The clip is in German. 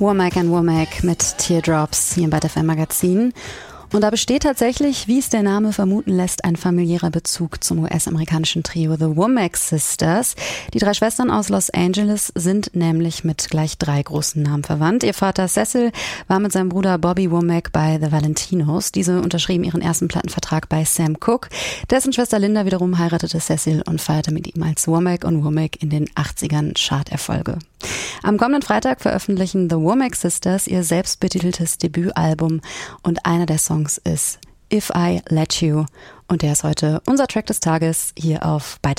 Womack and Womack mit Teardrops hier im Byte FM Magazin. Und da besteht tatsächlich, wie es der Name vermuten lässt, ein familiärer Bezug zum US-amerikanischen Trio The Womack Sisters. Die 3 Schwestern aus Los Angeles sind nämlich mit gleich 3 großen Namen verwandt. Ihr Vater Cecil war mit seinem Bruder Bobby Womack bei The Valentinos. Diese unterschrieben ihren ersten Plattenvertrag bei Sam Cooke. Dessen Schwester Linda wiederum heiratete Cecil und feierte mit ihm als Womack und Womack in den 80ern Charterfolge. Am kommenden Freitag veröffentlichen The Womack Sisters ihr selbstbetiteltes Debütalbum und einer der Songs ist If I Let You und der ist heute unser Track des Tages hier auf Byte